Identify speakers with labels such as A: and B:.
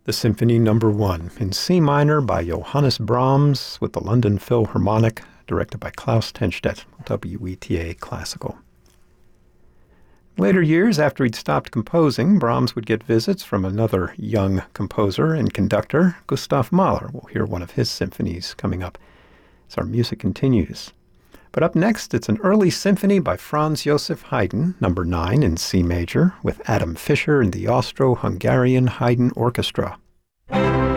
A: the Symphony No. 1 in C minor by Johannes Brahms with the London Philharmonic, directed by Klaus Tenstedt, WETA Classical. Later years, after he'd stopped composing, Brahms would get visits from another young composer and conductor, Gustav Mahler. We'll hear one of his symphonies coming up as our music continues. But up next, it's an early symphony by Franz Joseph Haydn, No. 9 in C major, with Adam Fischer and the Austro-Hungarian Haydn Orchestra.